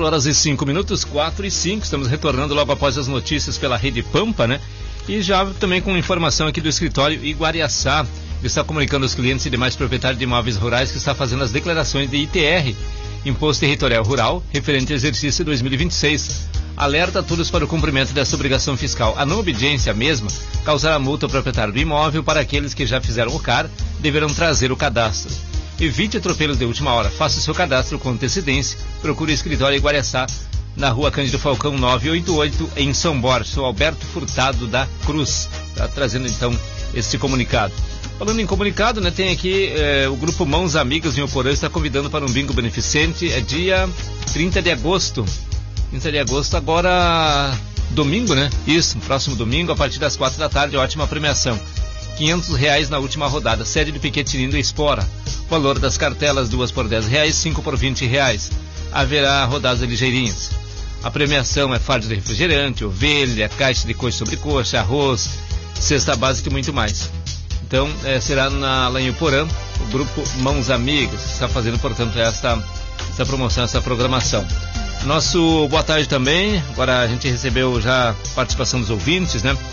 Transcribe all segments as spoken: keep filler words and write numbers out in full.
quatro horas e cinco minutos, quatro e cinco, estamos retornando logo após as notícias pela Rede Pampa, né? E já também com informação aqui do escritório Iguariaçá, que está comunicando aos clientes e demais proprietários de imóveis rurais que está fazendo as declarações de I T R, Imposto Territorial Rural, referente ao exercício dois mil e vinte e seis. Alerta a todos para o cumprimento dessa obrigação fiscal. A não obediência mesma causará multa ao proprietário do imóvel. Para aqueles que já fizeram o C A R, deverão trazer o cadastro. Evite atropelos de última hora. Faça o seu cadastro com antecedência. Procure o escritório Iguariaçá, na rua Cândido Falcão novecentos e oitenta e oito, em São Borja. Sou Alberto Furtado da Cruz. Está trazendo então esse comunicado. Falando em comunicado, né, tem aqui eh, o grupo Mãos Amigas em Oporã está convidando para um bingo beneficente. É dia trinta de agosto. trinta de agosto, agora domingo, né? Isso, próximo domingo, a partir das quatro da tarde, ótima premiação. quinhentos reais na última rodada, sede de Piquetininho do Espora. Valor das cartelas, duas por dez reais, cinco por vinte reais. Haverá rodadas ligeirinhas. A premiação é fardo de refrigerante, ovelha, caixa de coxa sobre coxa, arroz, cesta básica e muito mais. Então, é, será na, lá em Uporã, o grupo Mãos Amigas está fazendo, portanto, essa, essa promoção, essa programação. Nosso boa tarde também. Agora a gente recebeu já a participação dos ouvintes, né?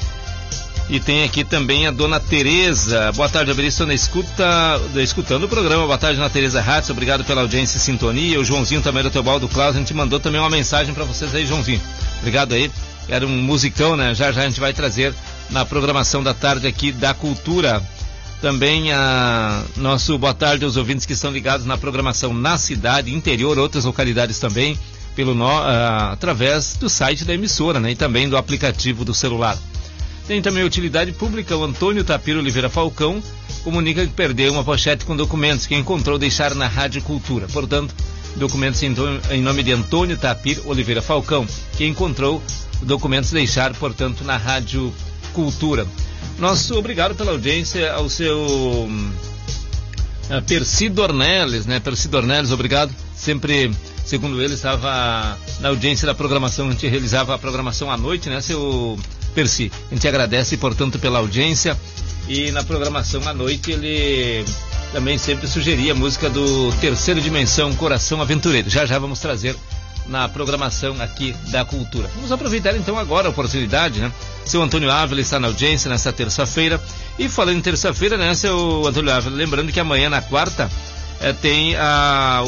E tem aqui também a dona Tereza. Boa tarde, Abelisson, na escuta, escutando o programa. Boa tarde, dona Tereza Ratz. Obrigado pela audiência e sintonia. O Joãozinho também do Teobaldo Claus. A gente mandou também uma mensagem para vocês aí, Joãozinho. Obrigado aí. Era um musicão, né? Já já a gente vai trazer na programação da tarde aqui da Cultura. Também a nosso boa tarde aos ouvintes que estão ligados na programação na cidade, interior, outras localidades também, pelo no, uh, através do site da emissora, né? E também do aplicativo do celular. Tem também a utilidade pública. O Antônio Tapir Oliveira Falcão comunica que perdeu uma pochete com documentos que encontrou deixar na Rádio Cultura. Portanto, documentos em, em nome de Antônio Tapir Oliveira Falcão, que encontrou documentos deixar, portanto, na Rádio Cultura. Nosso obrigado pela audiência ao seu uh, Percy Dornelles, né? Percy Dornelles, obrigado. Sempre, segundo ele, estava na audiência da programação. A gente realizava a programação à noite, né, seu Percy? A gente agradece, portanto, pela audiência. E na programação à noite ele também sempre sugeria a música do Terceira Dimensão, Coração Aventureiro. Já já vamos trazer na programação aqui da Cultura. Vamos aproveitar então agora a oportunidade, né? Seu Antônio Ávila está na audiência nessa terça-feira. E falando em terça-feira, né, seu Antônio Ávila, lembrando que amanhã, na quarta, é, tem a,